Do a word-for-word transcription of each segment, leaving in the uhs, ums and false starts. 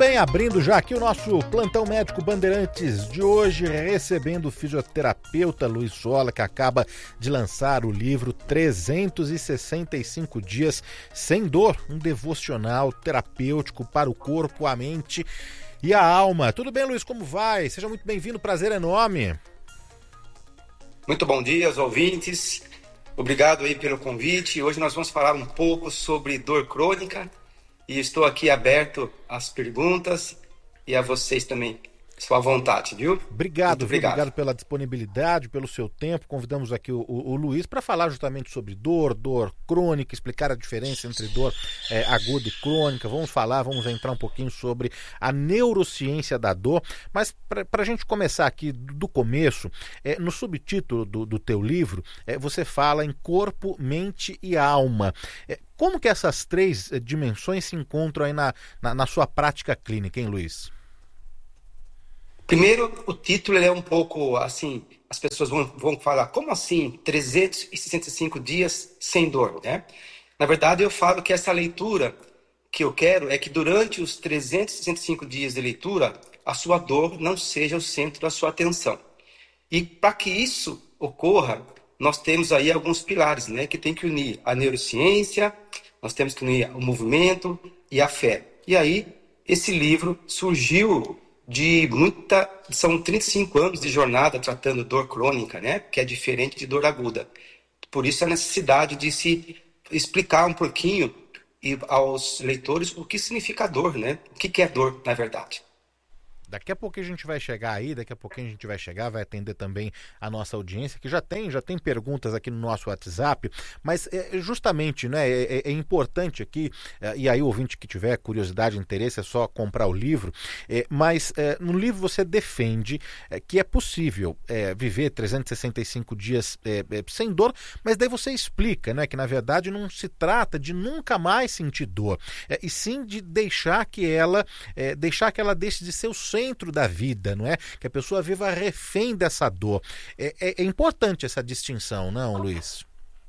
bem, abrindo já aqui o nosso Plantão Médico Bandeirantes de hoje, recebendo o fisioterapeuta Luiz Sola, que acaba de lançar o livro trezentos e sessenta e cinco dias sem dor, um devocional terapêutico para o corpo, a mente e a alma. Tudo bem, Luiz? Como vai? Seja muito bem-vindo, prazer enorme. Muito bom dia aos ouvintes, obrigado aí pelo convite. Hoje nós vamos falar um pouco sobre dor crônica e estou aqui aberto às perguntas e a vocês também. Sua vontade, viu? Obrigado, obrigado. obrigado pela disponibilidade, pelo seu tempo. Convidamos aqui o, o, o Luiz para falar justamente sobre dor, dor crônica, explicar a diferença entre dor é, aguda e crônica. Vamos falar, vamos entrar um pouquinho sobre a neurociência da dor. Mas para a gente começar aqui do começo, é, no subtítulo do, do teu livro, é, você fala em corpo, mente e alma. É, como que essas três é, dimensões se encontram aí na, na, na sua prática clínica, hein, Luiz? Primeiro, o título é um pouco assim, as pessoas vão, vão falar, como assim trezentos e sessenta e cinco dias sem dor, né? Na verdade, eu falo que essa leitura que eu quero é que durante os trezentos e sessenta e cinco dias de leitura, a sua dor não seja o centro da sua atenção. E para que isso ocorra, nós temos aí alguns pilares, né? Que tem que unir a neurociência, nós temos que unir o movimento e a fé. E aí, esse livro surgiu de muita... São trinta e cinco anos de jornada tratando dor crônica, né? Que é diferente de dor aguda. Por isso a necessidade de se explicar um pouquinho aos leitores o que significa dor, né? O que é dor, na verdade. Daqui a pouco a gente vai chegar aí, daqui a pouquinho a gente vai chegar, vai atender também a nossa audiência, que já tem, já tem perguntas aqui no nosso WhatsApp, mas é, justamente, né, é, é importante aqui, é, e aí o ouvinte que tiver curiosidade, interesse, é só comprar o livro, é, mas é, no livro você defende é, que é possível é, viver trezentos e sessenta e cinco dias é, é, sem dor, mas daí você explica, né, que na verdade não se trata de nunca mais sentir dor, é, e sim de deixar que ela, é, deixar que ela deixe de ser o centro centro da vida, não é? Que a pessoa viva refém dessa dor. É, é, é importante essa distinção, não, Luiz?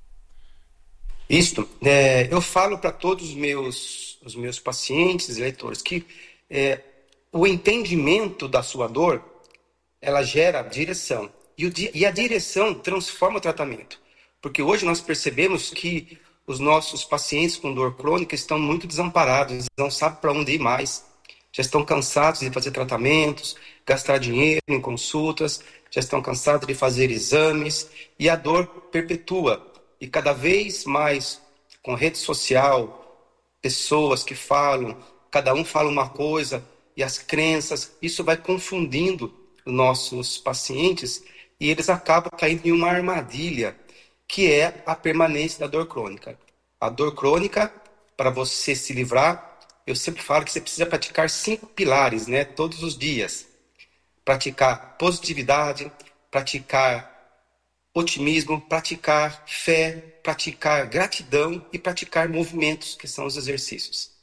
Isso. É, eu falo para todos os meus, os meus pacientes, leitores, que é, o entendimento da sua dor, ela gera direção. E, o, e a direção transforma o tratamento. Porque hoje nós percebemos que os nossos pacientes com dor crônica estão muito desamparados, não sabem para onde ir mais. Já estão cansados de fazer tratamentos, gastar dinheiro em consultas, já estão cansados de fazer exames, e a dor perpetua. E cada vez mais, com rede social, pessoas que falam, cada um fala uma coisa, e as crenças, isso vai confundindo os nossos pacientes, e eles acabam caindo em uma armadilha, que é a permanência da dor crônica. A dor crônica, para você se livrar, eu sempre falo que você precisa praticar cinco pilares, né, todos os dias. Praticar positividade, praticar otimismo, praticar fé, praticar gratidão e praticar movimentos, que são os exercícios.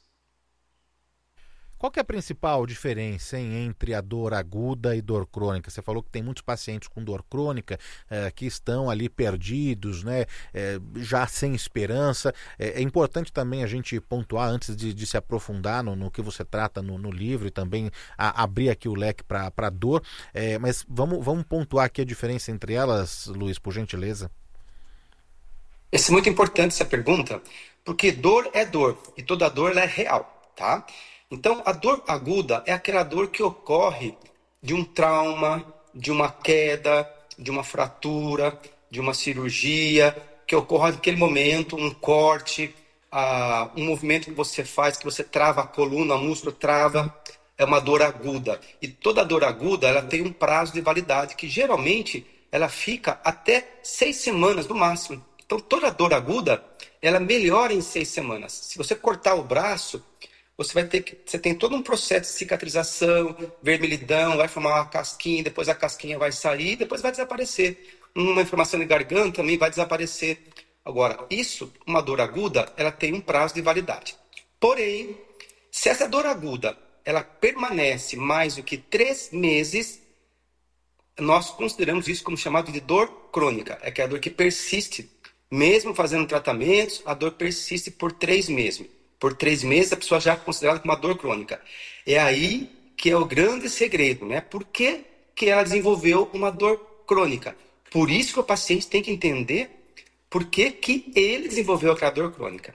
Qual que é a principal diferença, hein, entre a dor aguda e dor crônica? Você falou que tem muitos pacientes com dor crônica eh, que estão ali perdidos, né, eh, já sem esperança. É, é importante também a gente pontuar, antes de, de se aprofundar no, no que você trata no, no livro e também a, abrir aqui o leque para a dor. É, mas vamos, vamos pontuar aqui a diferença entre elas, Luiz, por gentileza. Essa é muito importante essa pergunta, porque dor é dor e toda dor ela é real, tá? Então, a dor aguda é aquela dor que ocorre de um trauma, de uma queda, de uma fratura, de uma cirurgia, que ocorre naquele momento, um corte, uh, um movimento que você faz, que você trava a coluna, o músculo trava, é uma dor aguda. E toda dor aguda, ela tem um prazo de validade, que geralmente ela fica até seis semanas no máximo. Então, toda dor aguda, ela melhora em seis semanas. Se você cortar o braço, você vai ter que, você tem todo um processo de cicatrização, vermelhidão, vai formar uma casquinha, depois a casquinha vai sair, depois vai desaparecer. Uma inflamação de garganta também vai desaparecer. Agora, isso, uma dor aguda, ela tem um prazo de validade. Porém, se essa dor aguda, ela permanece mais do que três meses, nós consideramos isso como chamado de dor crônica. É que é a dor que persiste, mesmo fazendo tratamentos, a dor persiste por três meses. por três meses, a pessoa já é considerada como uma dor crônica. É aí que é o grande segredo, né? Por que, que ela desenvolveu uma dor crônica? Por isso que o paciente tem que entender por que, que ele desenvolveu aquela dor crônica.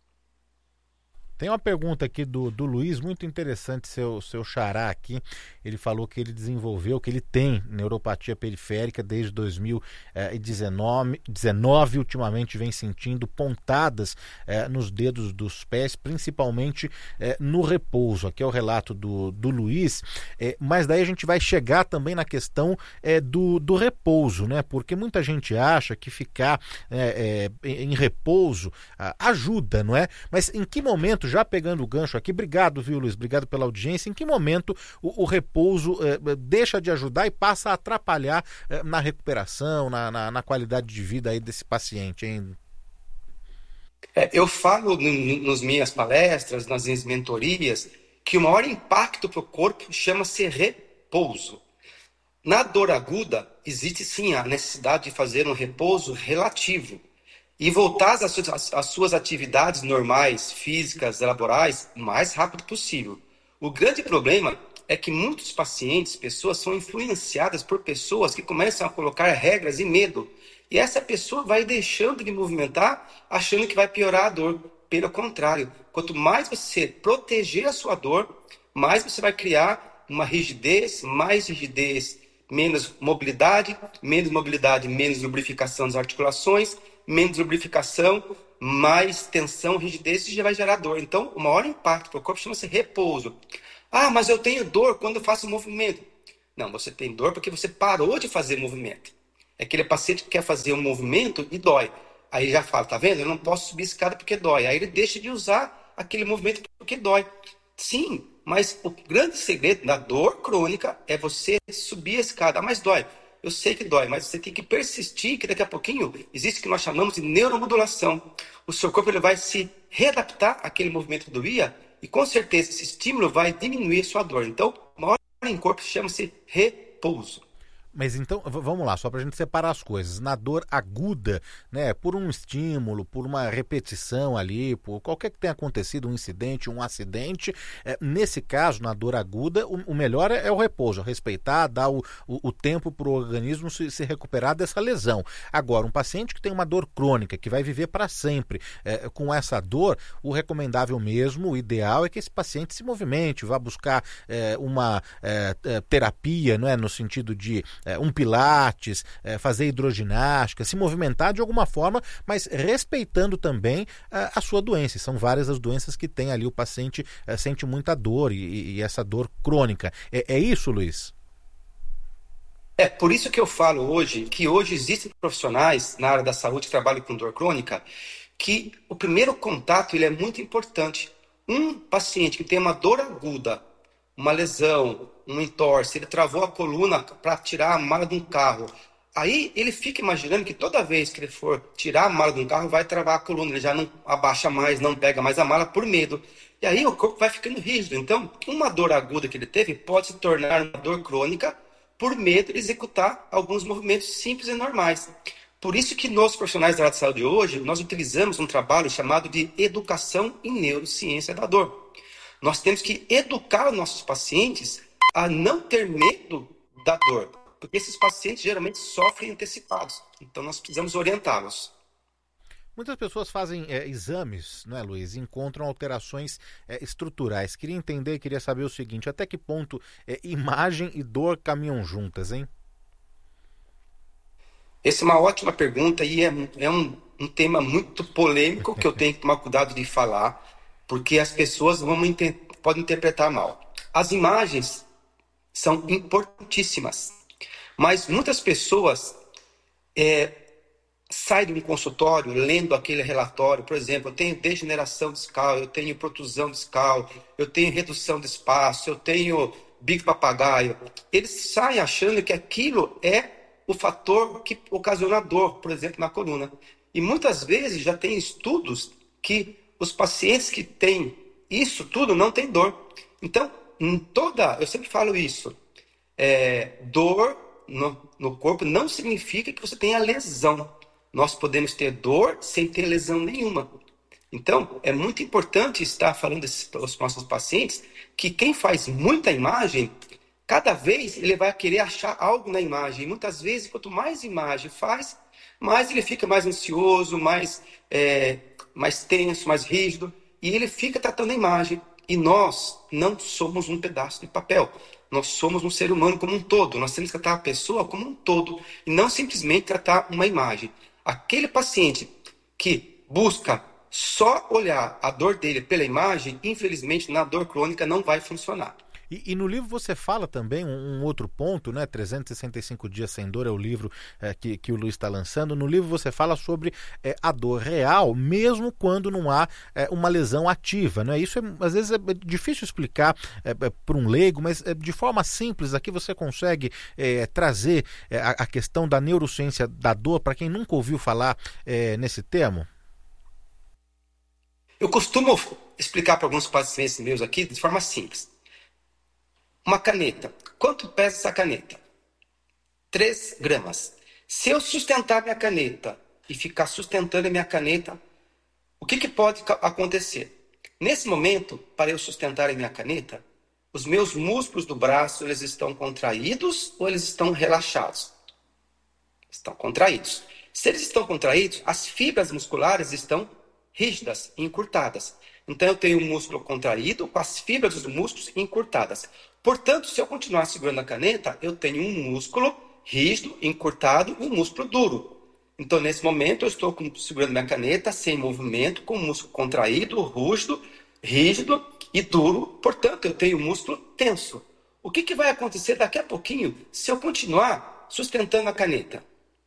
Tem uma pergunta aqui do, do Luiz, muito interessante, seu, seu xará aqui. Ele falou que ele desenvolveu, que ele tem neuropatia periférica desde dois mil e dezenove, ultimamente vem sentindo pontadas eh, nos dedos dos pés, principalmente eh, no repouso. Aqui é o relato do, do Luiz, eh, mas daí a gente vai chegar também na questão eh, do, do repouso, né? Porque muita gente acha que ficar eh, eh, em repouso ah, ajuda, não é? Mas em que momento, já pegando o gancho aqui, obrigado, viu, Luiz? Obrigado pela audiência. Em que momento o, o repouso eh, deixa de ajudar e passa a atrapalhar eh, na recuperação, na, na, na qualidade de vida aí desse paciente, hein? É, eu falo no, nas minhas palestras, nas minhas mentorias, que o maior impacto para o corpo chama-se repouso. Na dor aguda, existe sim a necessidade de fazer um repouso relativo e voltar às suas, às suas atividades normais, físicas, laborais, o mais rápido possível. O grande problema é que muitos pacientes, pessoas, são influenciadas por pessoas que começam a colocar regras e medo. E essa pessoa vai deixando de movimentar, achando que vai piorar a dor. Pelo contrário, quanto mais você proteger a sua dor, mais você vai criar uma rigidez, mais rigidez, menos mobilidade, menos mobilidade, menos lubrificação das articulações, menos lubrificação, mais tensão, rigidez, e já vai gerar dor. Então, o maior impacto para o corpo chama-se repouso. Ah, mas eu tenho dor quando eu faço movimento. Não, você tem dor porque você parou de fazer movimento. É aquele paciente que quer fazer um movimento e dói. Aí já fala, tá vendo? Eu não posso subir escada porque dói. Aí ele deixa de usar aquele movimento porque dói. Sim, mas o grande segredo da dor crônica é você subir a escada. Ah, mas dói. Eu sei que dói, mas você tem que persistir, que daqui a pouquinho existe o que nós chamamos de neuromodulação. O seu corpo ele vai se readaptar àquele movimento que doía e com certeza esse estímulo vai diminuir a sua dor. Então, o maior em corpo chama-se repouso. Mas então, vamos lá, só para a gente separar as coisas. Na dor aguda, né, por um estímulo, por uma repetição ali, por qualquer que tenha acontecido, um incidente, um acidente, é, nesse caso, na dor aguda, o, o melhor é, é o repouso, respeitar, dar o, o, o tempo para o organismo se, se recuperar dessa lesão. Agora, um paciente que tem uma dor crônica, que vai viver para sempre é, com essa dor, o recomendável mesmo, o ideal é que esse paciente se movimente, vá buscar é, uma é, terapia, não é, no sentido de um pilates, fazer hidroginástica, se movimentar de alguma forma, mas respeitando também a sua doença. São várias as doenças que tem ali, o paciente sente muita dor e, e essa dor crônica. É, é isso, Luiz? É por isso que eu falo hoje, que hoje existem profissionais na área da saúde que trabalham com dor crônica, que o primeiro contato ele é muito importante. Um paciente que tem uma dor aguda, uma lesão, um entorse, ele travou a coluna para tirar a mala de um carro. Aí ele fica imaginando que toda vez que ele for tirar a mala de um carro, vai travar a coluna. Ele já não abaixa mais, não pega mais a mala por medo. E aí o corpo vai ficando rígido. Então, uma dor aguda que ele teve pode se tornar uma dor crônica por medo de executar alguns movimentos simples e normais. Por isso que nós, profissionais da área de saúde hoje, nós utilizamos um trabalho chamado de educação em neurociência da dor. Nós temos que educar os nossos pacientes a não ter medo da dor, porque esses pacientes geralmente sofrem antecipados. Então, nós precisamos orientá-los. Muitas pessoas fazem é, exames, né, Luiz, e encontram alterações é, estruturais. Queria entender, queria saber o seguinte, até que ponto é, imagem e dor caminham juntas, hein? Essa é uma ótima pergunta e é, é um, um tema muito polêmico que eu tenho que tomar cuidado de falar, porque as pessoas vão podem interpretar mal. As imagens são importantíssimas, mas muitas pessoas é, saem de um consultório lendo aquele relatório, por exemplo, eu tenho degeneração discal, eu tenho protusão discal, eu tenho redução de espaço, eu tenho bico papagaio. Eles saem achando que aquilo é o fator que ocasiona dor, por exemplo, na coluna. E muitas vezes já tem estudos que os pacientes que têm isso tudo não têm dor. Então, em toda, eu sempre falo isso, é, dor no, no corpo não significa que você tenha lesão. Nós podemos ter dor sem ter lesão nenhuma. Então, é muito importante estar falando para os nossos pacientes que quem faz muita imagem, cada vez ele vai querer achar algo na imagem. E muitas vezes, quanto mais imagem faz, mais ele fica mais ansioso, mais, é, mais tenso, mais rígido. E ele fica tratando a imagem. E nós não somos um pedaço de papel. Nós somos um ser humano como um todo. Nós temos que tratar a pessoa como um todo. E não simplesmente tratar uma imagem. Aquele paciente que busca só olhar a dor dele pela imagem, infelizmente, na dor crônica não vai funcionar. E, e no livro você fala também um, um outro ponto, né? trezentos e sessenta e cinco dias sem dor é o livro é, que, que o Luiz está lançando. No livro você fala sobre é, a dor real, mesmo quando não há é, uma lesão ativa, né? Isso é, às vezes é difícil explicar é, é, para um leigo, mas é, de forma simples aqui você consegue é, trazer é, a, a questão da neurociência da dor para quem nunca ouviu falar é, nesse termo? Eu costumo explicar para alguns pacientes meus aqui de forma simples. Uma caneta. Quanto pesa essa caneta? três gramas. Se eu sustentar minha caneta e ficar sustentando a minha caneta, o que, que pode acontecer? Nesse momento, para eu sustentar a minha caneta, os meus músculos do braço eles estão contraídos ou eles estão relaxados? Estão contraídos. Se eles estão contraídos, as fibras musculares estão rígidas e encurtadas. Então, eu tenho o músculo contraído com as fibras dos músculos encurtadas. Portanto, se eu continuar segurando a caneta, eu tenho um músculo rígido, encurtado e um músculo duro. Então, nesse momento, eu estou segurando minha caneta sem movimento, com o músculo contraído, rígido, rígido e duro. Portanto, eu tenho o músculo tenso. O que, que vai acontecer daqui a pouquinho se eu continuar sustentando a caneta?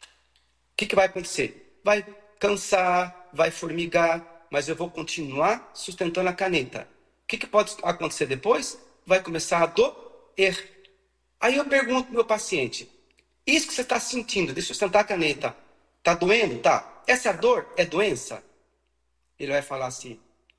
O que, que vai acontecer? Vai cansar, vai formigar, mas eu vou continuar sustentando a caneta. O que, que pode acontecer depois? Vai começar a doer. Aí eu pergunto ao meu paciente, isso que você está sentindo de sustentar a caneta, está doendo? Tá. Essa dor é doença? Ele vai falar assim,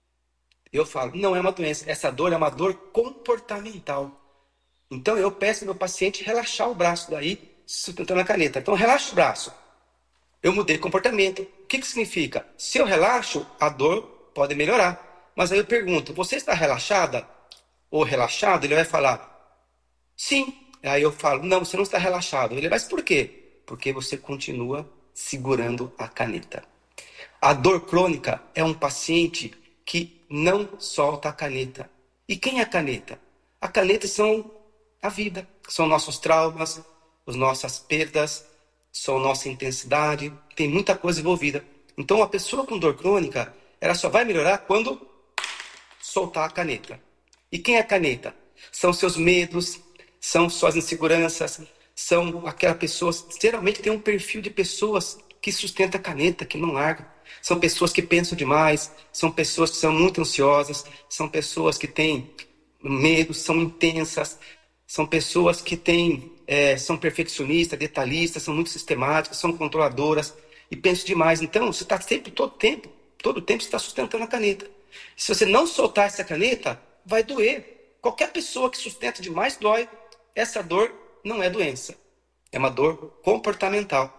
eu falo, não é uma doença, essa dor é uma dor comportamental. Então eu peço ao meu paciente relaxar o braço daí, sustentando a caneta. Então relaxa o braço. Eu mudei de comportamento. O que, que significa? Se eu relaxo, a dor pode melhorar. Mas aí eu pergunto, você está relaxada ou relaxado? Ele vai falar, sim. Aí eu falo, não, você não está relaxado. Ele vai, mas por quê? Porque você continua segurando a caneta. A dor crônica é um paciente que não solta a caneta. E quem é a caneta? A caneta são a vida, são nossos traumas, as nossas perdas, são nossa intensidade, tem muita coisa envolvida. Então, a pessoa com dor crônica, ela só vai melhorar quando soltar a caneta. E quem é a caneta? São seus medos, são suas inseguranças, são aquela pessoa, geralmente tem um perfil de pessoas que sustenta a caneta, que não larga. São pessoas que pensam demais, são pessoas que são muito ansiosas, são pessoas que têm medo, são intensas, são pessoas que têm É, são perfeccionistas, detalhistas, são muito sistemáticas, são controladoras e pensam demais. Então, você está sempre, todo tempo, todo tempo você está sustentando a caneta. Se você não soltar essa caneta, vai doer. Qualquer pessoa que sustenta demais dói. Essa dor não é doença, é uma dor comportamental.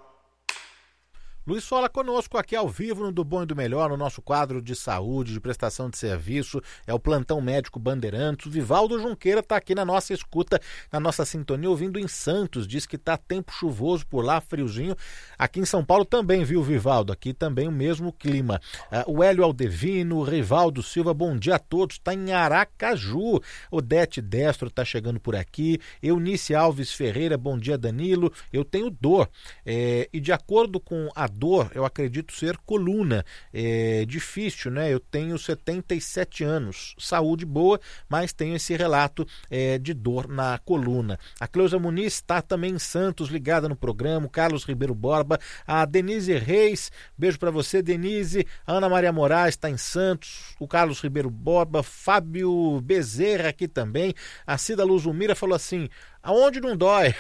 Luiz Sola conosco aqui ao vivo no Do Bom e do Melhor, no nosso quadro de saúde, de prestação de serviço, é o Plantão Médico Bandeirantes. O Vivaldo Junqueira está aqui na nossa escuta, na nossa sintonia, ouvindo em Santos, diz que está tempo chuvoso por lá, friozinho. Aqui em São Paulo também, viu, Vivaldo? Aqui também o mesmo clima. Uh, o Hélio Aldevino, o Rivaldo Silva, bom dia a todos, está em Aracaju. Odete Destro está chegando por aqui. Eunice Alves Ferreira, bom dia, Danilo. Eu tenho dor, é, e de acordo com a dor, eu acredito ser coluna. É difícil, né? Eu tenho setenta e sete anos, saúde boa, mas tenho esse relato é, de dor na coluna. A Cleusa Muniz está também em Santos, ligada no programa. O Carlos Ribeiro Borba, a Denise Reis, beijo para você, Denise. A Ana Maria Moraes está em Santos, o Carlos Ribeiro Borba, Fábio Bezerra aqui também. A Cida Luzumira falou assim, aonde não dói?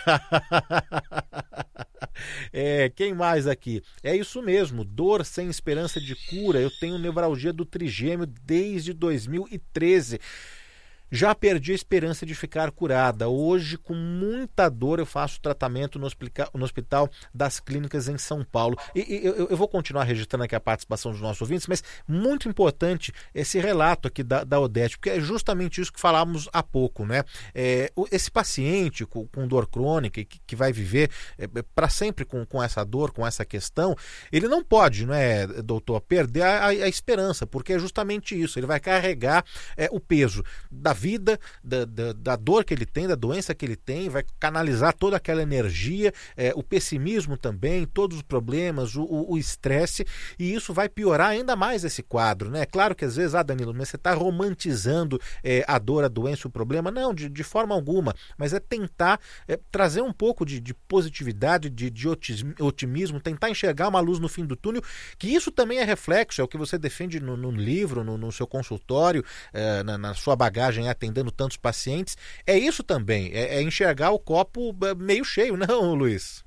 É, quem mais aqui? É isso mesmo, dor sem esperança de cura. Eu tenho nevralgia do trigêmeo desde dois mil e treze. Já perdi a esperança de ficar curada. Hoje, com muita dor, eu faço tratamento no hospital, no hospital das Clínicas em São Paulo. E, e eu, eu vou continuar registrando aqui a participação dos nossos ouvintes, mas muito importante esse relato aqui da, da Odete, porque é justamente isso que falávamos há pouco, né? É, esse paciente com, com dor crônica que, que vai viver é, para sempre com, com essa dor, com essa questão, ele não pode, não é, doutor, perder a, a, a esperança, porque é justamente isso. Ele vai carregar é, o peso da vida, da, da, da dor que ele tem, da doença que ele tem, vai canalizar toda aquela energia, é, o pessimismo também, todos os problemas, o estresse, e isso vai piorar ainda mais esse quadro, né? Claro que às vezes, ah, Danilo, mas você está romantizando é, a dor, a doença, o problema. Não, de, de forma alguma, mas é tentar é, trazer um pouco de, de positividade, de, de otimismo, tentar enxergar uma luz no fim do túnel, que isso também é reflexo, é o que você defende no, no livro, no, no seu consultório, é, na, na sua bagagem atendendo tantos pacientes, é isso também, é, é enxergar o copo meio cheio, não, Luiz?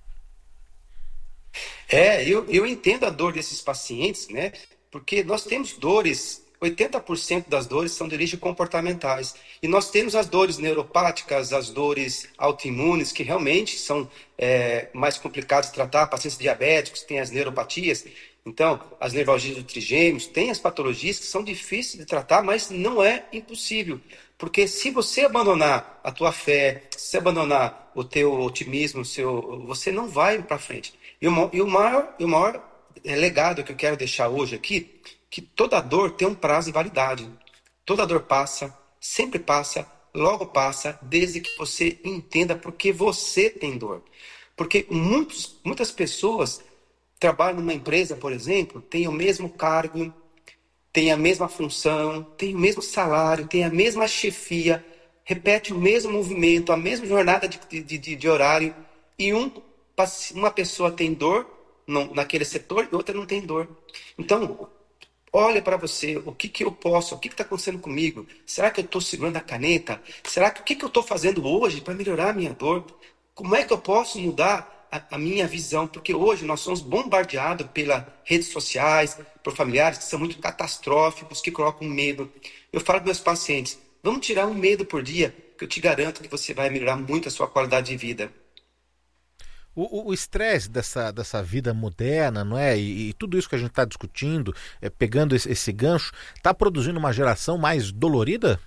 É, eu, eu entendo a dor desses pacientes, né? Porque nós temos dores, oitenta por cento das dores são de origem comportamentais. E nós temos as dores neuropáticas, as dores autoimunes, que realmente são é, mais complicadas de tratar, pacientes diabéticos, têm as neuropatias. Então, as nevralgias do trigêmeos, tem as patologias que são difíceis de tratar, mas não é impossível. Porque se você abandonar a tua fé, se abandonar o teu otimismo, o seu, você não vai para frente. E o, e o maior, e o maior legado que eu quero deixar hoje aqui, que toda dor tem um prazo de validade. Toda dor passa, sempre passa, logo passa, desde que você entenda por que você tem dor. Porque muitos, muitas pessoas trabalham numa empresa, por exemplo, têm o mesmo cargo, têm a mesma função, têm o mesmo salário, têm a mesma chefia, repete o mesmo movimento, a mesma jornada de, de, de, de horário, e um, uma pessoa tem dor no, naquele setor e outra não tem dor. Então, olha para você, o que, que eu posso, o que está acontecendo comigo? Será que eu estou segurando a caneta? Será que o que, que eu estou fazendo hoje para melhorar a minha dor? Como é que eu posso mudar a, a minha visão? Porque hoje nós somos bombardeados pelas redes sociais, por familiares que são muito catastróficos, que colocam medo. Eu falo para meus pacientes, vamos tirar um medo por dia, que eu te garanto que você vai melhorar muito a sua qualidade de vida. O estresse dessa, dessa vida moderna, não é? E, e tudo isso que a gente está discutindo, é, pegando esse, esse gancho, está produzindo uma geração mais dolorida?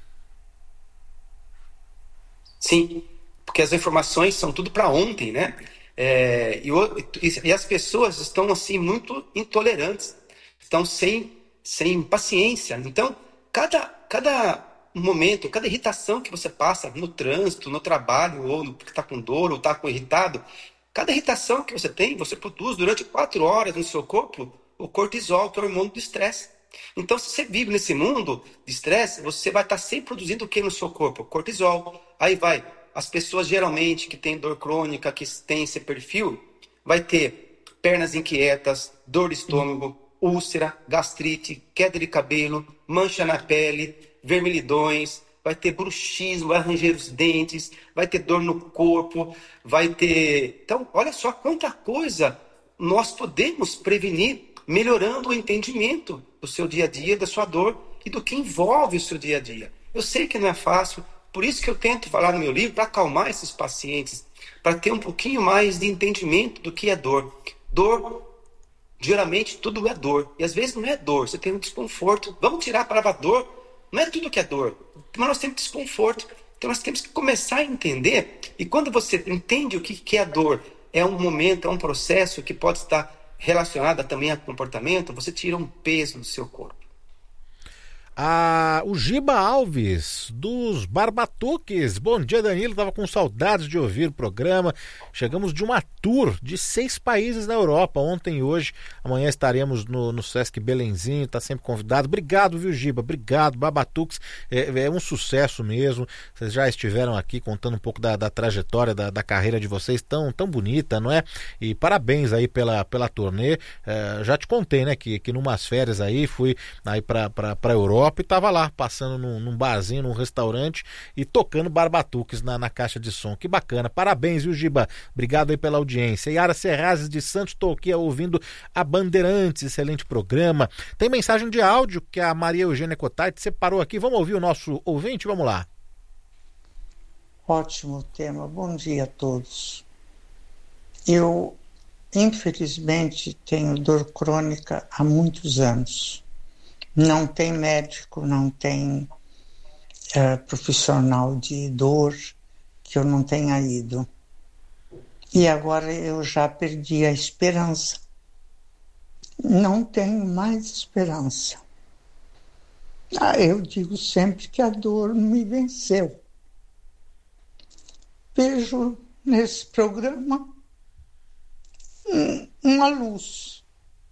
Sim, porque as informações são tudo para ontem, né? É, e, e as pessoas estão assim muito intolerantes, estão sem, sem paciência. Então, cada, cada momento, cada irritação que você passa no trânsito, no trabalho, ou no, que está com dor, ou está com irritado, cada irritação que você tem, você produz durante quatro horas no seu corpo o cortisol, que é o hormônio do estresse. Então, se você vive nesse mundo de estresse, você vai estar sempre produzindo o que no seu corpo? Cortisol. Aí vai, as pessoas geralmente que têm dor crônica, que têm esse perfil, vai ter pernas inquietas, dor de estômago, úlcera, gastrite, queda de cabelo, mancha na pele, vermelhidões, vai ter bruxismo, vai ranger os dentes, vai ter dor no corpo, vai ter... Então, olha só quanta coisa nós podemos prevenir melhorando o entendimento do seu dia a dia, da sua dor e do que envolve o seu dia a dia. Eu sei que não é fácil, por isso que eu tento falar no meu livro para acalmar esses pacientes, para ter um pouquinho mais de entendimento do que é dor. Dor, geralmente tudo é dor, e às vezes não é dor, você tem um desconforto. Vamos tirar a palavra dor. Não é tudo que é dor, mas nós temos desconforto. Então nós temos que começar a entender. E quando você entende o que é dor, é um momento, é um processo que pode estar relacionado também a comportamento, você tira um peso do seu corpo. Ah, o Giba Alves, dos Barbatuques. Bom dia, Danilo. Estava com saudades de ouvir o programa. Chegamos de uma tour de seis países na Europa, ontem e hoje. Amanhã estaremos no, no Sesc Belenzinho, está sempre convidado. Obrigado, viu, Giba? Obrigado, Barbatuques. É, é um sucesso mesmo. Vocês já estiveram aqui contando um pouco da, da trajetória, da, da carreira de vocês, tão, tão bonita, não é? E parabéns aí pela, pela turnê. É, já te contei, né, que, que numas férias aí, fui aí para a Europa, e estava lá, passando num, num barzinho, num restaurante e tocando Barbatuques na, na caixa de som. Que bacana. Parabéns, viu, Giba? Obrigado aí pela audiência. Yara Serrazes de Santos, estou aqui ouvindo a Bandeirantes. Excelente programa. Tem mensagem de áudio que a Maria Eugênia Cotaite separou aqui. Vamos ouvir o nosso ouvinte? Vamos lá. Ótimo tema. Bom dia a todos. Eu, infelizmente, tenho dor crônica há muitos anos. Não tem médico, não tem uh, profissional de dor que eu não tenha ido. E agora eu já perdi a esperança. Não tenho mais esperança. Ah, eu digo sempre que a dor me venceu. Vejo nesse programa um, uma luz.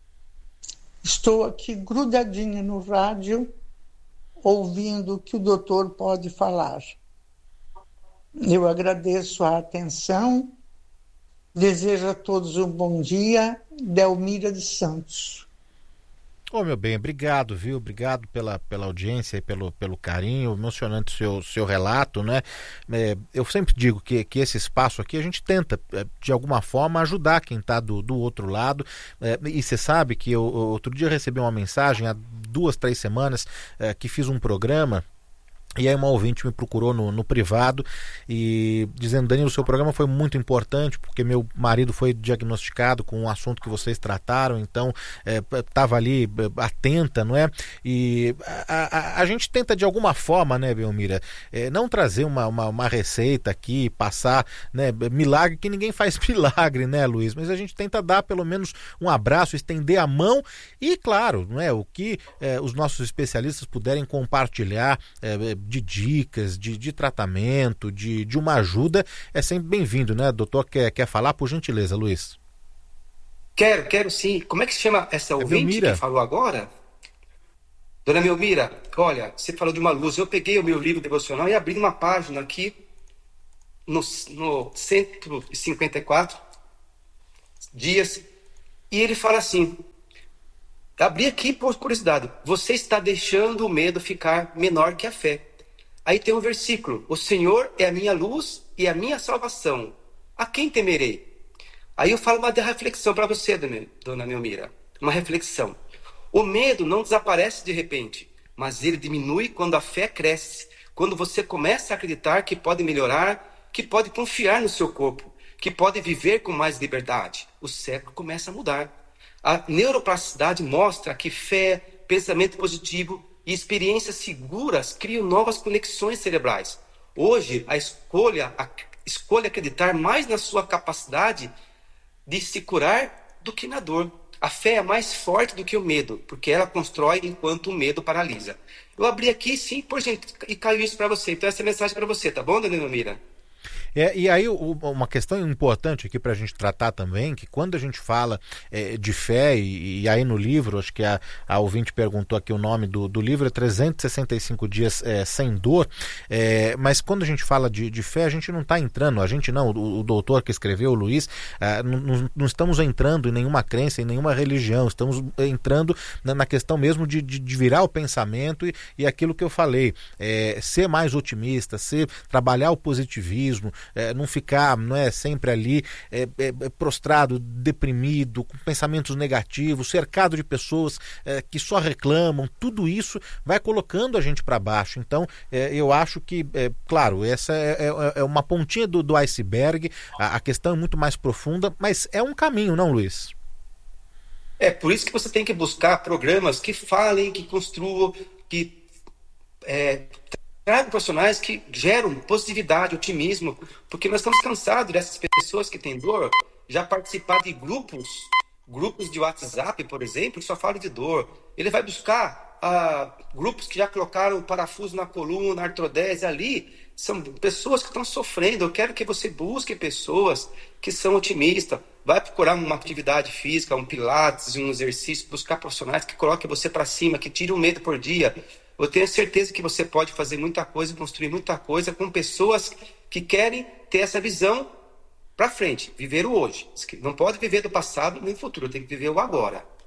Estou aqui grudadinha no rádio, ouvindo o que o doutor pode falar. Eu agradeço a atenção, desejo a todos um bom dia. Delmira de Santos. Ô, meu bem, obrigado, viu? Obrigado pela, pela audiência e pelo, pelo carinho, emocionante o seu, seu relato, né? É, eu sempre digo que, que esse espaço aqui a gente tenta, de alguma forma, ajudar quem está do, do outro lado. É, e você sabe que eu, outro dia eu recebi uma mensagem, há duas, três semanas, é, que fiz um programa. E aí uma ouvinte me procurou no, no privado e dizendo: Danilo, o seu programa foi muito importante porque meu marido foi diagnosticado com um assunto que vocês trataram, então estava é, ali atenta, não é? E a, a, a gente tenta de alguma forma, né, Belmira, é, não trazer uma, uma, uma receita aqui, passar, né, milagre, que ninguém faz milagre, né, Luiz? Mas a gente tenta dar pelo menos um abraço, estender a mão e, claro, não é, o que é, os nossos especialistas puderem compartilhar é, de dicas, de, de tratamento, de, de uma ajuda, é sempre bem-vindo, né? Doutor, quer, quer falar, por gentileza, Luiz? Quero, quero sim. Como é que se chama essa ouvinte que falou agora? Dona Belmira, olha, você falou de uma luz. Eu peguei o meu livro devocional e abri uma página aqui no, no cento e cinquenta e quatro dias e ele fala assim: abri aqui por curiosidade, você está deixando o medo ficar menor que a fé. Aí tem um versículo: o Senhor é a minha luz e a minha salvação, a quem temerei? Aí eu falo uma reflexão para você, dona Belmira, uma reflexão. O medo não desaparece de repente, mas ele diminui quando a fé cresce, quando você começa a acreditar que pode melhorar, que pode confiar no seu corpo, que pode viver com mais liberdade. O cérebro começa a mudar. A neuroplasticidade mostra que fé, pensamento positivo e experiências seguras criam novas conexões cerebrais. Hoje, a escolha, a escolha acreditar mais na sua capacidade de se curar do que na dor. A fé é mais forte do que o medo, porque ela constrói enquanto o medo paralisa. Eu abri aqui, sim, por gente, e caiu isso para você. Então essa é a mensagem para você, tá bom, dona Belmira? É, e aí o, uma questão importante aqui para a gente tratar também, que quando a gente fala é, de fé, e, e aí no livro, acho que a, a ouvinte perguntou aqui o nome do, do livro, é trezentos e sessenta e cinco dias é, sem dor, é, mas quando a gente fala de, de fé, a gente não está entrando, a gente não, o, o doutor que escreveu, o Luiz, é, não, não estamos entrando em nenhuma crença, em nenhuma religião, estamos entrando na, na questão mesmo de, de, de virar o pensamento e, e aquilo que eu falei, é, ser mais otimista, ser, trabalhar o positivismo, É, não ficar, não é, sempre ali é, é, prostrado, deprimido, com pensamentos negativos, cercado de pessoas é, que só reclamam. Tudo isso vai colocando a gente para baixo. Então é, eu acho que, é, claro, essa é, é, é uma pontinha do, do iceberg, a, a questão é muito mais profunda, mas é um caminho, não, Luiz? É por isso que você tem que buscar programas que falem, que construam, que é, tragam profissionais que geram positividade, otimismo, porque nós estamos cansados dessas pessoas que têm dor já participar de grupos, grupos de WhatsApp, por exemplo, que só falam de dor. Ele vai buscar ah, grupos que já colocaram parafuso na coluna, artrodese ali, são pessoas que estão sofrendo. Eu quero que você busque pessoas que são otimistas, vai procurar uma atividade física, um pilates, um exercício, buscar profissionais que coloquem você para cima, que tirem o medo por dia. Eu tenho certeza que você pode fazer muita coisa, construir muita coisa com pessoas que querem ter essa visão para frente, viver o hoje. Não pode viver do passado nem do futuro, tem que viver o agora.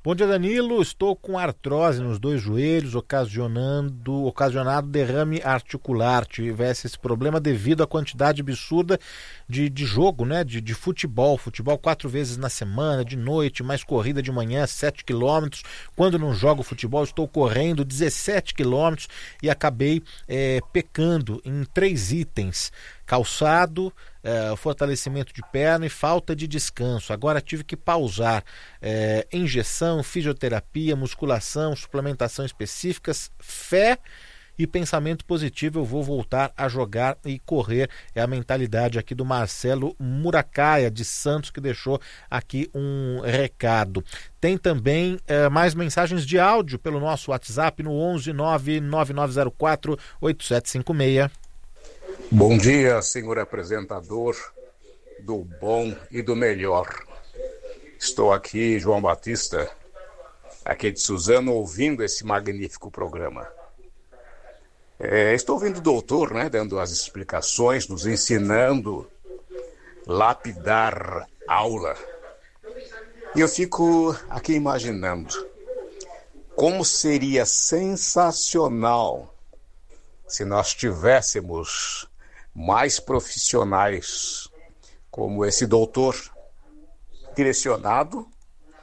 Bom dia, Danilo. Estou com artrose nos dois joelhos, ocasionando, ocasionado derrame articular. Tivesse esse problema devido à quantidade absurda de, de jogo, né? De, de futebol. Futebol quatro vezes na semana, de noite, mais corrida de manhã, sete quilômetros. Quando não jogo futebol, estou correndo dezessete quilômetros e acabei é, pecando em três itens. Calçado, eh, fortalecimento de perna e falta de descanso. Agora tive que pausar. Eh, injeção, fisioterapia, musculação, suplementação específicas, fé e pensamento positivo. Eu vou voltar a jogar e correr. É a mentalidade aqui do Marcelo Muracaia de Santos, que deixou aqui um recado. Tem também eh, mais mensagens de áudio pelo nosso WhatsApp no onze nove nove nove zero quatro oito sete cinco seis. Bom dia, senhor apresentador do bom e do melhor. Estou aqui, João Batista, aqui de Suzano, ouvindo esse magnífico programa. É, estou ouvindo o doutor, né, dando as explicações, nos ensinando lapidar aula. E eu fico aqui imaginando como seria sensacional se nós tivéssemos mais profissionais como esse doutor, direcionado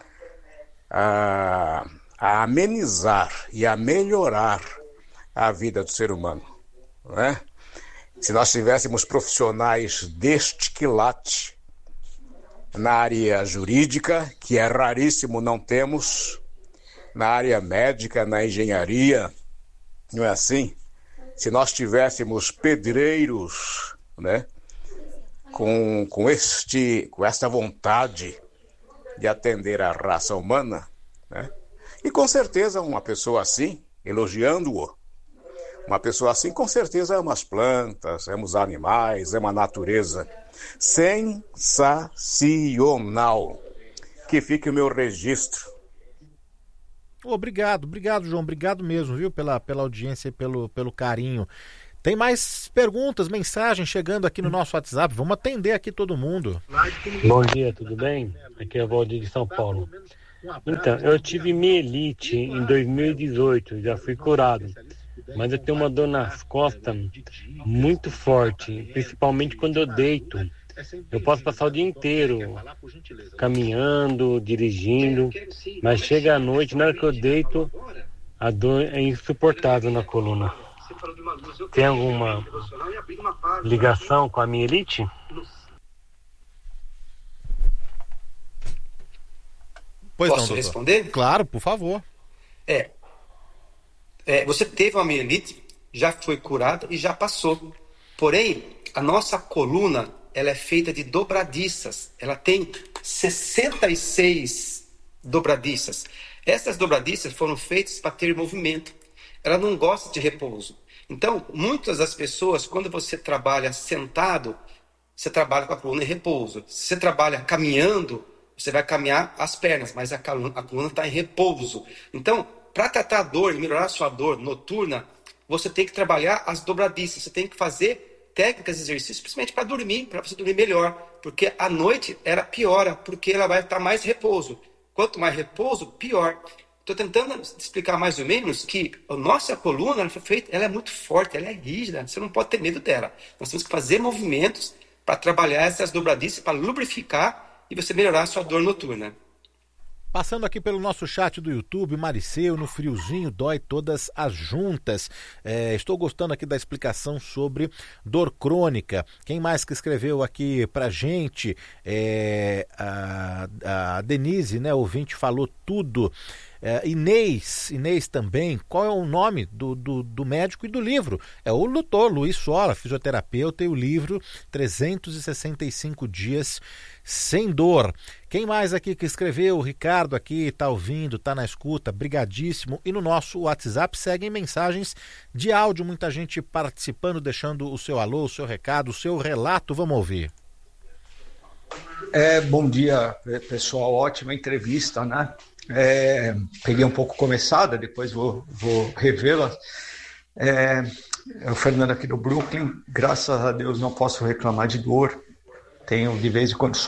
a, a amenizar e a melhorar a vida do ser humano, não é? Se nós tivéssemos profissionais deste quilate na área jurídica, que é raríssimo, não temos, na área médica, na engenharia, não é assim? Se nós tivéssemos pedreiros, né, com, com, este, com esta vontade de atender a raça humana, né, e com certeza uma pessoa assim, elogiando-o, uma pessoa assim com certeza ama as plantas, ama os animais, ama a natureza. Sensacional. Que fique o meu registro. Obrigado, obrigado, João, obrigado mesmo, viu, pela, pela audiência e pelo, pelo carinho. Tem mais perguntas, mensagens chegando aqui no nosso WhatsApp, vamos atender aqui todo mundo. Bom dia, tudo bem? Aqui é o Valdir de São Paulo. Então, eu tive mielite em dois mil e dezoito, já fui curado, mas eu tenho uma dor nas costas muito forte, principalmente quando eu deito. Eu posso passar o dia inteiro caminhando, dirigindo, mas chega à noite, na hora que eu deito, a dor é insuportável na coluna. Tem alguma ligação com a mielite? Pois Posso não, doutor. responder? Claro, por favor. É, é, você teve uma mielite, já foi curada e já passou. Porém, a nossa coluna, ela é feita de dobradiças. Ela tem sessenta e seis dobradiças. Essas dobradiças foram feitas para ter movimento. Ela não gosta de repouso. Então, muitas das pessoas, quando você trabalha sentado, você trabalha com a coluna em repouso. Se você trabalha caminhando, você vai caminhar as pernas, mas a coluna a coluna está em repouso. Então, para tratar a dor e melhorar a sua dor noturna, você tem que trabalhar as dobradiças. Você tem que fazer técnicas de exercício, principalmente para dormir, para você dormir melhor. Porque à noite ela piora, porque ela vai estar mais repouso. Quanto mais repouso, pior. Estou tentando explicar mais ou menos que a nossa coluna ela foi feita, ela é muito forte, ela é rígida, você não pode ter medo dela. Nós temos que fazer movimentos para trabalhar essas dobradiças, para lubrificar e você melhorar a sua dor noturna. Passando aqui pelo nosso chat do YouTube, Mariceu, no friozinho dói todas as juntas. É, estou gostando aqui da explicação sobre dor crônica. Quem mais que escreveu aqui pra gente? É, a, a Denise, né, ouvinte, falou tudo. É, Inês, Inês também, qual é o nome do, do, do médico e do livro? É o doutor Luiz Sola, fisioterapeuta, e o livro trezentos e sessenta e cinco dias sem dor. Quem mais aqui que escreveu? O Ricardo aqui, está ouvindo, está na escuta, brigadíssimo. E no nosso WhatsApp seguem mensagens de áudio, muita gente participando, deixando o seu alô, o seu recado, o seu relato. Vamos ouvir. É, bom dia, pessoal, ótima entrevista, né? É, peguei um pouco começada, depois vou, vou revê-la. É, é o Fernando aqui do Brooklyn, graças a Deus não posso reclamar de dor, tenho de vez em quando só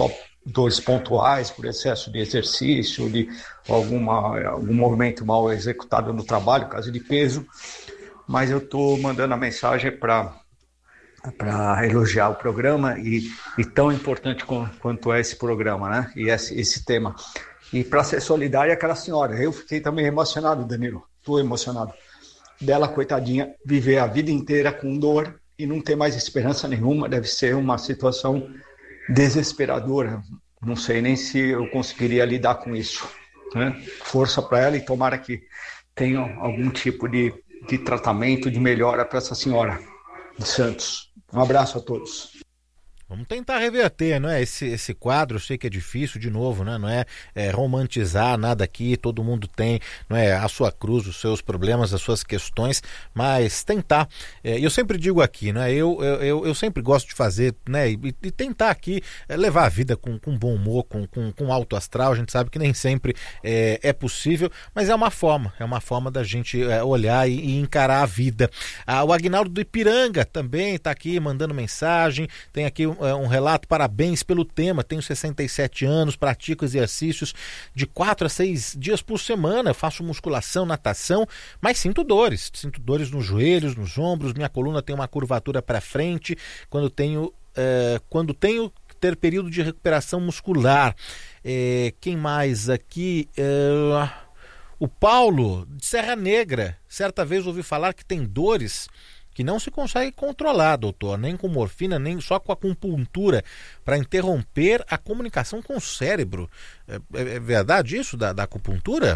dores pontuais por excesso de exercício, de alguma, algum movimento mal executado no trabalho, caso de peso, mas eu estou mandando a mensagem para para elogiar o programa e, e tão importante com, quanto é esse programa, né? E esse, esse tema. E para ser solidária àquela senhora, eu fiquei também emocionado, Danilo, estou emocionado, dela, coitadinha, viver a vida inteira com dor e não ter mais esperança nenhuma, deve ser uma situação desesperadora. Não sei nem se eu conseguiria lidar com isso, né? Força para ela e tomara que tenha algum tipo de, de tratamento, de melhora para essa senhora de Santos. Um abraço a todos. Vamos tentar reverter, não é? Esse, esse quadro, eu sei que é difícil, de novo, né? Não é, é romantizar nada aqui, todo mundo tem, não é, a sua cruz, os seus problemas, as suas questões, mas tentar. É, eu sempre digo aqui, né? Eu, eu, eu sempre gosto de fazer, né? E, e tentar aqui é, levar a vida com, com bom humor, com, com, com alto astral. A gente sabe que nem sempre é, é possível, mas é uma forma, é uma forma da gente é, olhar e, e encarar a vida. Ah, o Aguinaldo do Ipiranga também está aqui mandando mensagem, tem aqui um relato, parabéns pelo tema, tenho sessenta e sete anos, pratico exercícios de quatro a seis dias por semana, faço musculação, natação, mas sinto dores, sinto dores nos joelhos, nos ombros, minha coluna tem uma curvatura para frente, quando tenho, eh, quando tenho que ter período de recuperação muscular. Eh, quem mais aqui? Eh, o Paulo, de Serra Negra, certa vez ouvi falar que tem dores que não se consegue controlar, doutor, nem com morfina, nem só com acupuntura, para interromper a comunicação com o cérebro. É, é verdade isso da, da acupuntura?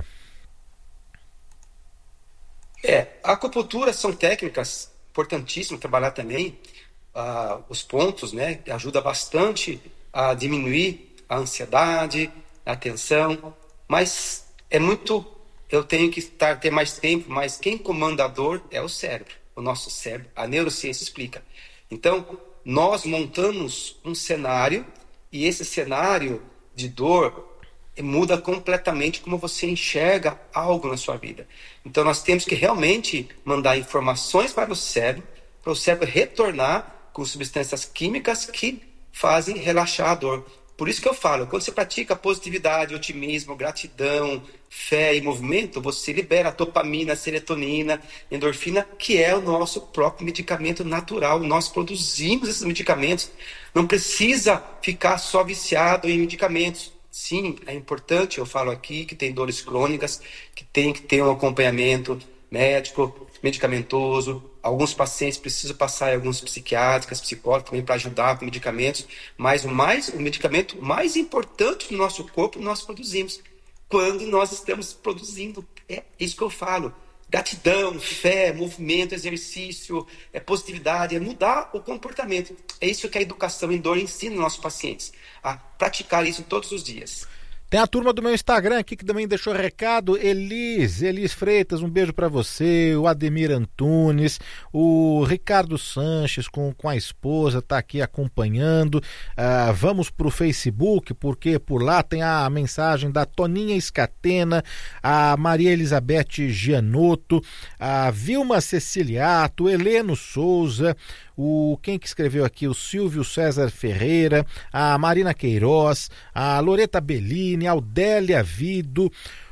É, a acupuntura são técnicas importantíssimas, trabalhar também uh, os pontos, né, ajuda bastante a diminuir a ansiedade, a tensão, mas é muito, eu tenho que estar, ter mais tempo, mas quem comanda a dor é o cérebro. O nosso cérebro, a neurociência explica. Então, nós montamos um cenário e esse cenário de dor muda completamente como você enxerga algo na sua vida. Então, nós temos que realmente mandar informações para o cérebro, para o cérebro retornar com substâncias químicas que fazem relaxar a dor. Por isso que eu falo, quando você pratica positividade, otimismo, gratidão, fé e movimento, você libera dopamina, serotonina, endorfina, que é o nosso próprio medicamento natural. Nós produzimos esses medicamentos. Não precisa ficar só viciado em medicamentos. Sim, é importante, eu falo aqui, que tem dores crônicas, que tem que ter um acompanhamento médico, medicamentoso. Alguns pacientes precisam passar em alguns psiquiátricos, psicólogos também para ajudar com medicamentos, mas o, mais, o medicamento mais importante do nosso corpo nós produzimos quando nós estamos produzindo. É isso que eu falo. Gratidão, fé, movimento, exercício, é positividade, é mudar o comportamento. É isso que a educação em dor ensina aos nossos pacientes, a praticar isso todos os dias. Tem a turma do meu Instagram aqui que também deixou recado. Elis, Elis Freitas, um beijo para você. O Ademir Antunes, o Ricardo Sanches com, com a esposa tá aqui acompanhando. Uh, vamos pro Facebook, porque por lá tem a mensagem da Toninha Escatena, a Maria Elizabeth Gianotto, a Vilma Ceciliato, Heleno Souza, o quem que escreveu aqui? O Silvio César Ferreira, a Marina Queiroz, a Loreta Bellini, a Aldélia Vido,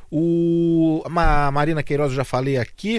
o, a Marina Queiroz eu já falei aqui,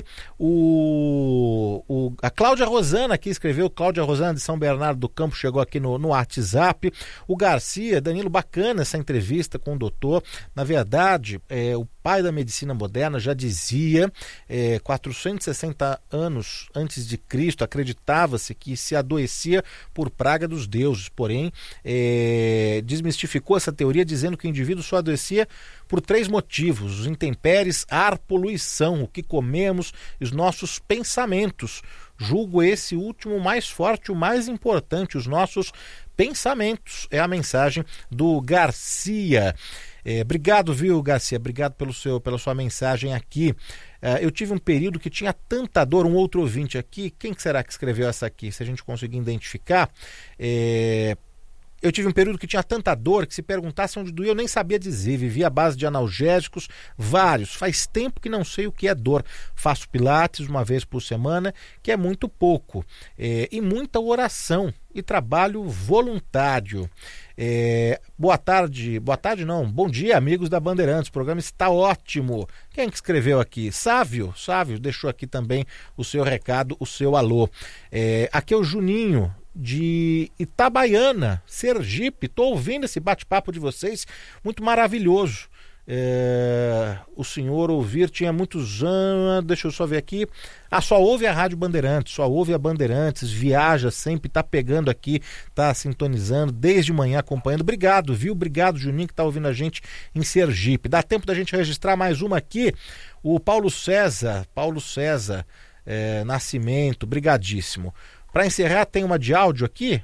o, o, a Cláudia Rosana aqui escreveu, Cláudia Rosana de São Bernardo do Campo, chegou aqui no, no WhatsApp, o Garcia, Danilo, bacana essa entrevista com o doutor, na verdade, é, o pai da medicina moderna já dizia, é, quatrocentos e sessenta anos antes de Cristo, acreditava-se que se adoecia por praga dos deuses, porém, é, desmistificou essa teoria dizendo que o indivíduo só adoecia por três motivos: os intempéries, ar, poluição, o que comemos e os nossos pensamentos. Julgo esse último mais forte, o mais importante, os nossos pensamentos. É a mensagem do Garcia. É, obrigado, viu, Garcia? Obrigado pelo seu, pela sua mensagem aqui. É, eu tive um período que tinha tanta dor, um outro ouvinte aqui, quem será que escreveu essa aqui? Se a gente conseguir identificar, é... Eu tive um período que tinha tanta dor que se perguntasse onde doía eu nem sabia dizer. Vivia à base de analgésicos, vários. Faz tempo que não sei o que é dor. Faço pilates uma vez por semana, que é muito pouco. É, e muita oração e trabalho voluntário. É, boa tarde, boa tarde não, bom dia amigos da Bandeirantes, o programa está ótimo. Quem que escreveu aqui? Sávio, Sávio deixou aqui também o seu recado, o seu alô. É, aqui é o Juninho de Itabaiana, Sergipe. Estou ouvindo esse bate-papo de vocês, muito maravilhoso. É, o senhor ouvir tinha muitos anos, deixa eu só ver aqui. Ah, só ouve a Rádio Bandeirantes, só ouve a Bandeirantes, viaja sempre, tá pegando aqui, tá sintonizando desde manhã, acompanhando. Obrigado, viu? Obrigado, Juninho, que tá ouvindo a gente em Sergipe. Dá tempo da gente registrar mais uma aqui. O Paulo César, Paulo César é, Nascimento, brigadíssimo. Para encerrar, tem uma de áudio aqui.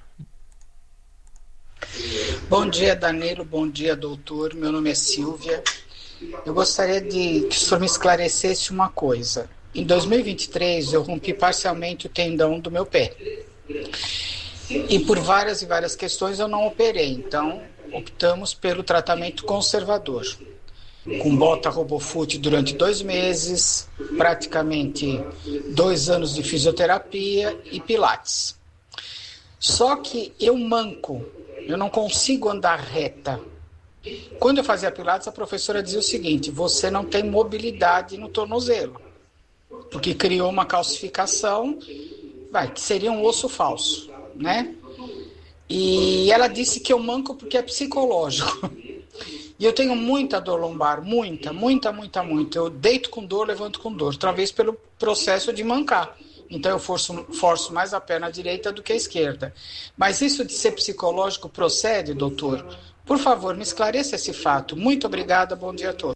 Bom dia, Danilo. Bom dia, doutor. Meu nome é Silvia. Eu gostaria de que o senhor me esclarecesse uma coisa. Em dois mil e vinte e três, eu rompi parcialmente o tendão do meu pé. E por várias e várias questões eu não operei. Então, optamos pelo tratamento conservador. Com bota RoboFoot durante dois meses, praticamente dois anos de fisioterapia e pilates. Só que eu manco. Eu não consigo andar reta. Quando eu fazia pilates, a professora dizia o seguinte: você não tem mobilidade no tornozelo, porque criou uma calcificação, vai, que seria um osso falso, né? E ela disse que eu manco porque é psicológico. E eu tenho muita dor lombar, muita, muita, muita, muita. Eu deito com dor, levanto com dor, talvez pelo processo de mancar. Então eu forço, forço mais a perna direita do que a esquerda. Mas isso de ser psicológico procede, doutor? Por favor, me esclareça esse fato. Muito obrigada, bom dia a todos.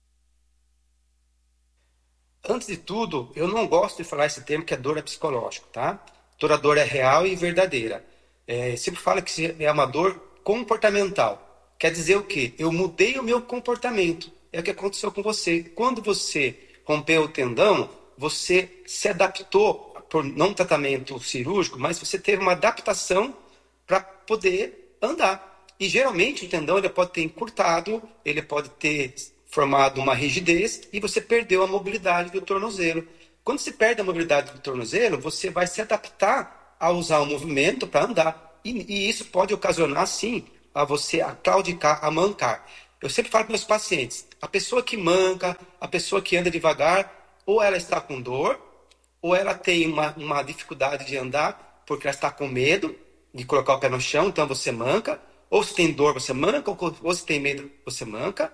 Antes de tudo, eu não gosto de falar esse termo que a dor é psicológico, tá? Toda dor é real e verdadeira. É, sempre fala que é uma dor comportamental. Quer dizer o quê? Eu mudei o meu comportamento. É o que aconteceu com você. Quando você rompeu o tendão, você se adaptou, por não tratamento cirúrgico, mas você teve uma adaptação para poder andar. E geralmente o tendão ele pode ter encurtado, ele pode ter formado uma rigidez e você perdeu a mobilidade do tornozelo. Quando você perde a mobilidade do tornozelo, você vai se adaptar a usar o movimento para andar. E, e isso pode ocasionar, sim, a você a claudicar, a mancar. Eu sempre falo para meus pacientes, a pessoa que manca, a pessoa que anda devagar, ou ela está com dor, ou ela tem uma, uma dificuldade de andar, porque ela está com medo de colocar o pé no chão, então você manca. Ou se tem dor, você manca, ou se tem medo, você manca.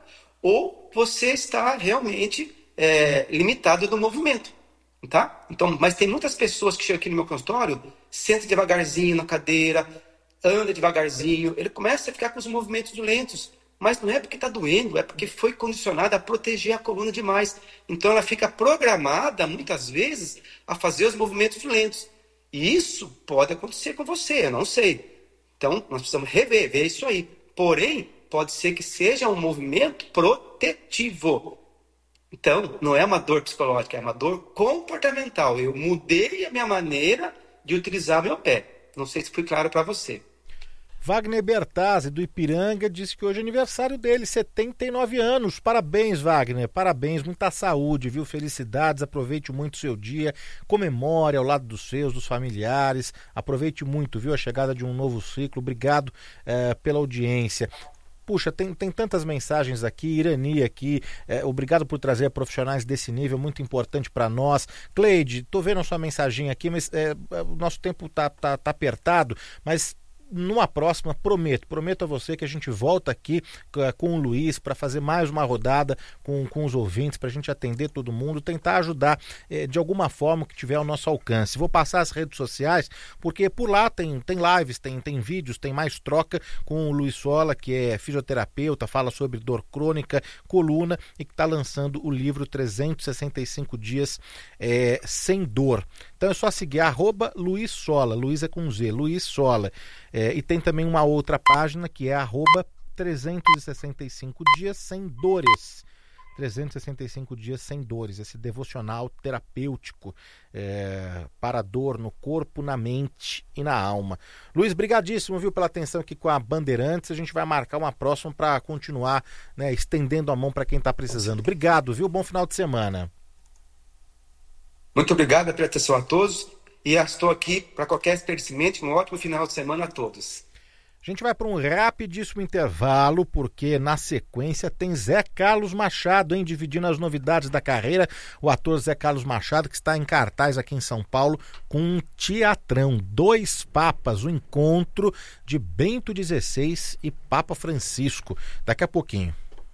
Ou você está realmente é, limitado do movimento. Tá? Então, mas tem muitas pessoas que chegam aqui no meu consultório, senta devagarzinho na cadeira, anda devagarzinho, ele começa a ficar com os movimentos lentos. Mas não é porque está doendo, é porque foi condicionada a proteger a coluna demais. Então ela fica programada, muitas vezes, a fazer os movimentos lentos. E isso pode acontecer com você, eu não sei. Então nós precisamos rever, ver isso aí. Porém, pode ser que seja um movimento protetivo. Então, não é uma dor psicológica, é uma dor comportamental. Eu mudei a minha maneira de utilizar meu pé. Não sei se foi claro para você. Wagner Bertazzi, do Ipiranga, disse que hoje é aniversário dele, setenta e nove anos. Parabéns, Wagner, parabéns, muita saúde, viu? Felicidades, aproveite muito o seu dia, comemore ao lado dos seus, dos familiares, aproveite muito, viu? A chegada de um novo ciclo, obrigado eh, pela audiência. Puxa, tem, tem tantas mensagens aqui, Irani aqui, é, obrigado por trazer profissionais desse nível, muito importante para nós. Cleide, tô vendo a sua mensagem aqui, mas é, o nosso tempo tá, tá, tá apertado, mas numa próxima, prometo, prometo a você que a gente volta aqui com o Luiz para fazer mais uma rodada com, com os ouvintes, para a gente atender todo mundo, tentar ajudar eh, de alguma forma que tiver ao nosso alcance. Vou passar as redes sociais, porque por lá tem, tem lives, tem, tem vídeos, tem mais troca com o Luiz Sola, que é fisioterapeuta, fala sobre dor crônica, coluna e que está lançando o livro trezentos e sessenta e cinco dias eh, sem dor. Então é só seguir arroba Luiz Sola, Luiz é com Z, Luiz Sola. É, e tem também uma outra página que é arroba trezentos e sessenta e cinco dias sem dores. trezentos e sessenta e cinco dias sem dores, esse devocional terapêutico é, para a dor no corpo, na mente e na alma. Luiz, brigadíssimo, viu, pela atenção aqui com a Bandeirantes. A gente vai marcar uma próxima para continuar, né, estendendo a mão para quem está precisando. Obrigado, viu? Bom final de semana. Muito obrigado pela atenção a todos e estou aqui para qualquer esclarecimento. Um ótimo final de semana a todos. A gente vai para um rapidíssimo intervalo, porque na sequência tem Zé Carlos Machado, hein, dividindo as novidades da carreira. O ator Zé Carlos Machado, que está em cartaz aqui em São Paulo com um teatrão, Dois Papas, o encontro de Bento dezesseis e Papa Francisco. Daqui a pouquinho.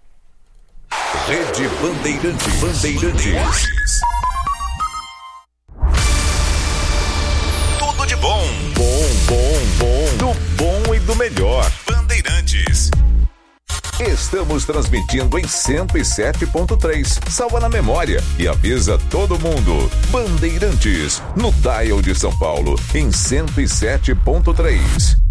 Rede Bandeirantes. Bandeirantes. Tudo de bom. Bom, bom, bom. Do bom e do melhor. Bandeirantes. Estamos transmitindo em cento e sete ponto três. Salva na memória e avisa todo mundo. Bandeirantes, no dial de São Paulo, em cento e sete ponto três.